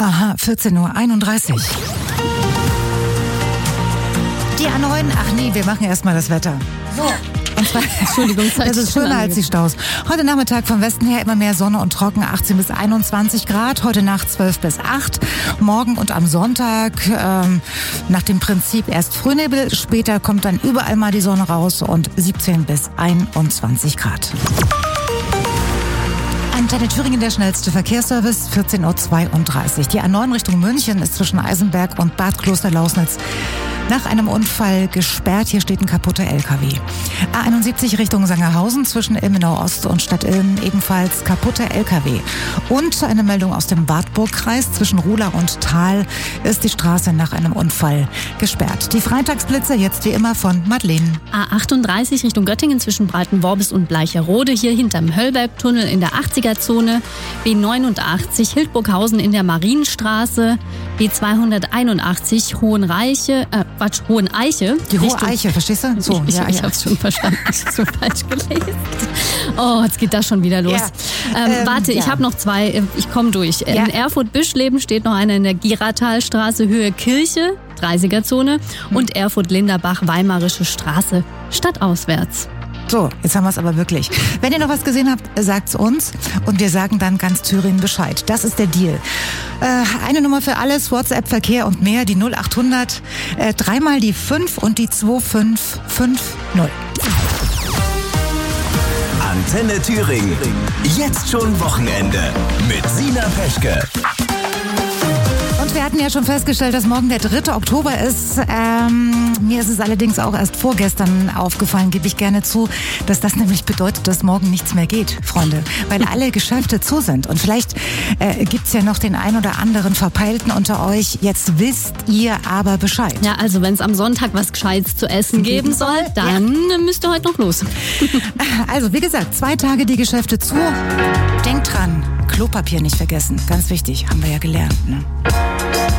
Aha, 14:31 Uhr. Die A9, ach nee, wir machen erstmal das Wetter. So. Und zwar, Entschuldigung, das ist schöner als die Staus. Heute Nachmittag vom Westen her immer mehr Sonne und trocken, 18 bis 21 Grad. Heute Nacht 12 bis 8. Morgen und am Sonntag nach dem Prinzip erst Frühnebel, später kommt dann überall mal die Sonne raus und 17 bis 21 Grad. Antenne Thüringen, der schnellste Verkehrsservice, 14:32 Uhr. Die A9 Richtung München ist zwischen Eisenberg und Bad Klosterlausnitz nach einem Unfall gesperrt. Hier steht ein kaputter LKW. A71 Richtung Sangerhausen zwischen Ilmenau Ost und Stadt Ilmen ebenfalls kaputter LKW. Und eine Meldung aus dem Wartburgkreis zwischen Ruhla und Thal ist die Straße nach einem Unfall gesperrt. Die Freitagsblitze jetzt wie immer von Madeleine. A38 Richtung Göttingen zwischen Breitenworbis und Bleicherode, hier hinterm Höllbergtunnel in der 80er-Zone. B89 Hildburghausen in der Marienstraße. B281 Hoheneiche. Die Hohe Eiche, verstehst du? So, ich hab's schon verstanden. Ich hab's so falsch gelesen. Oh, jetzt geht das schon wieder los. Ja. Ich habe noch zwei. Ich komme durch. Ja. In Erfurt-Bischleben steht noch eine in der Giratalstraße Höhe Kirche, 30er-Zone. Und Erfurt-Linderbach, Weimarische Straße, stadtauswärts. So, jetzt haben wir es aber wirklich. Wenn ihr noch was gesehen habt, sagt's uns und wir sagen dann ganz Thüringen Bescheid. Das ist der Deal. Eine Nummer für alles, WhatsApp, Verkehr und mehr, die 0800, dreimal die 5 und die 2550. Antenne Thüringen. Jetzt schon Wochenende mit Sina Peschke. Und wir hatten ja schon festgestellt, dass morgen der 3. Oktober ist. Mir ist es allerdings auch erst vorgestern aufgefallen, gebe ich gerne zu, dass das nämlich bedeutet, dass morgen nichts mehr geht, Freunde. Weil alle Geschäfte zu sind. Und vielleicht gibt's ja noch den ein oder anderen Verpeilten unter euch. Jetzt wisst ihr aber Bescheid. Ja, also wenn es am Sonntag was Gescheites zu essen geben soll, dann müsst ihr heute noch los. Also wie gesagt, 2 Tage die Geschäfte zu. Denkt dran, Klopapier nicht vergessen. Ganz wichtig, haben wir ja gelernt. Ne?